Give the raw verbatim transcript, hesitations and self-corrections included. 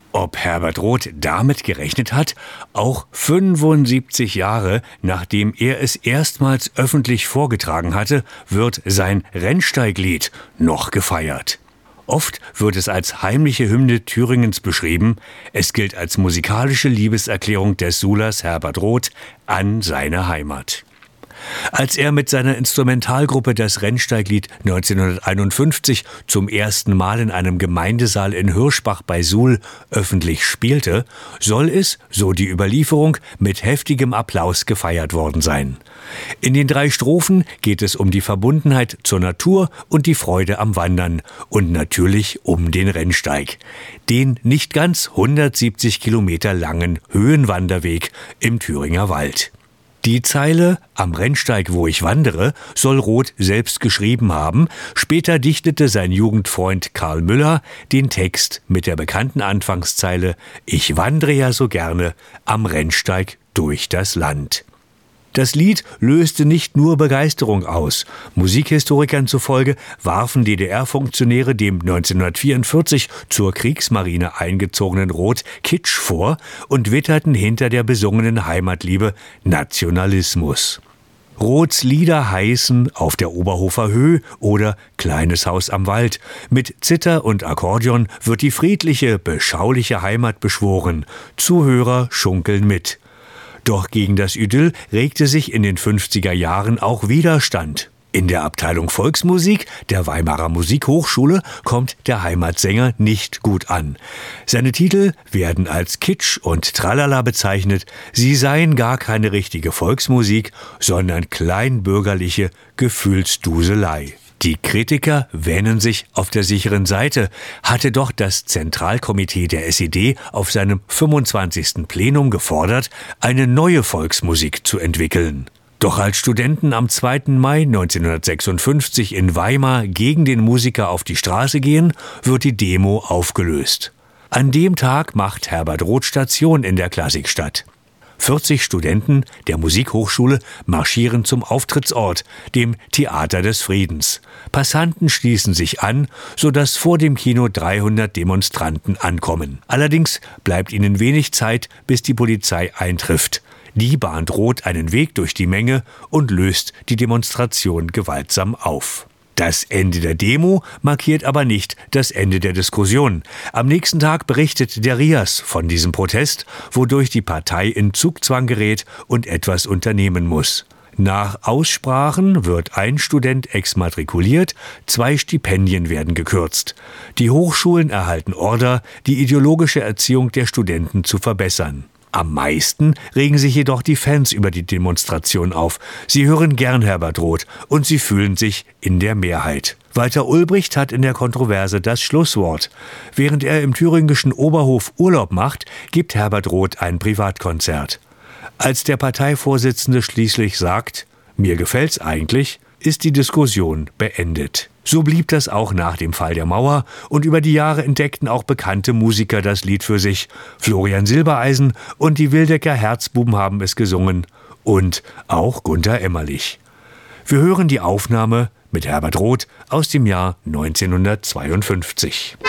Ob Herbert Roth damit gerechnet hat? Auch fünfundsiebzig Jahre, nachdem er es erstmals öffentlich vorgetragen hatte, wird sein Rennsteiglied noch gefeiert. Oft wird es als heimliche Hymne Thüringens beschrieben. Es gilt als musikalische Liebeserklärung des Sulers Herbert Roth an seine Heimat. Als er mit seiner Instrumentalgruppe das Rennsteiglied neunzehnhunderteinundfünfzig zum ersten Mal in einem Gemeindesaal in Hirschbach bei Suhl öffentlich spielte, soll es, so die Überlieferung, mit heftigem Applaus gefeiert worden sein. In den drei Strophen geht es um die Verbundenheit zur Natur und die Freude am Wandern und natürlich um den Rennsteig, den nicht ganz hundertsiebzig Kilometer langen Höhenwanderweg im Thüringer Wald. Die Zeile »Am Rennsteig, wo ich wandere« soll Roth selbst geschrieben haben. Später dichtete sein Jugendfreund Karl Müller den Text mit der bekannten Anfangszeile »Ich wandre ja so gerne am Rennsteig durch das Land«. Das Lied löste nicht nur Begeisterung aus. Musikhistorikern zufolge warfen D D R-Funktionäre dem neunzehnhundertvierundvierzig zur Kriegsmarine eingezogenen Roth Kitsch vor und witterten hinter der besungenen Heimatliebe Nationalismus. Roths Lieder heißen »Auf der Oberhofer Höh« oder »Kleines Haus am Wald«. Mit Zither und Akkordeon wird die friedliche, beschauliche Heimat beschworen. Zuhörer schunkeln mit. Doch gegen das Idyll regte sich in den fünfziger Jahren auch Widerstand. In der Abteilung Volksmusik der Weimarer Musikhochschule kommt der Heimatsänger nicht gut an. Seine Titel werden als Kitsch und Tralala bezeichnet. Sie seien gar keine richtige Volksmusik, sondern kleinbürgerliche Gefühlsduselei. Die Kritiker wähnen sich auf der sicheren Seite, hatte doch das Zentralkomitee der S E D auf seinem fünfundzwanzigsten Plenum gefordert, eine neue Volksmusik zu entwickeln. Doch als Studenten am zweiten Mai neunzehnhundertsechsundfünfzig in Weimar gegen den Musiker auf die Straße gehen, wird die Demo aufgelöst. An dem Tag macht Herbert Roth Station in der Klassikstadt. vierzig Studenten der Musikhochschule marschieren zum Auftrittsort, dem Theater des Friedens. Passanten schließen sich an, sodass vor dem Kino dreihundert Demonstranten ankommen. Allerdings bleibt ihnen wenig Zeit, bis die Polizei eintrifft. Die bahnt Roth einen Weg durch die Menge und löst die Demonstration gewaltsam auf. Das Ende der Demo markiert aber nicht das Ende der Diskussion. Am nächsten Tag berichtet der RIAS von diesem Protest, wodurch die Partei in Zugzwang gerät und etwas unternehmen muss. Nach Aussprachen wird ein Student exmatrikuliert, zwei Stipendien werden gekürzt. Die Hochschulen erhalten Order, die ideologische Erziehung der Studenten zu verbessern. Am meisten regen sich jedoch die Fans über die Demonstration auf. Sie hören gern Herbert Roth und sie fühlen sich in der Mehrheit. Walter Ulbricht hat in der Kontroverse das Schlusswort. Während er im thüringischen Oberhof Urlaub macht, gibt Herbert Roth ein Privatkonzert. Als der Parteivorsitzende schließlich sagt, »Mir gefällt's eigentlich«, ist die Diskussion beendet. So blieb das auch nach dem Fall der Mauer und über die Jahre entdeckten auch bekannte Musiker das Lied für sich. Florian Silbereisen und die Wildecker Herzbuben haben es gesungen und auch Gunter Emmerlich. Wir hören die Aufnahme mit Herbert Roth aus dem Jahr neunzehnhundertzweiundfünfzig.